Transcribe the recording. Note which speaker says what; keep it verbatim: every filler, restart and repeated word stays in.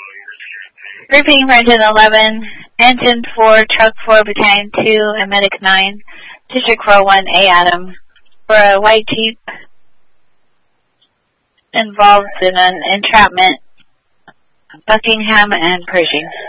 Speaker 1: Briefing for Engine eleven, Engine four, Truck four, Battalion two, and Medic nine, District four one, A Adam, for a white Jeep involved in an entrapment, Buckingham and Pershing.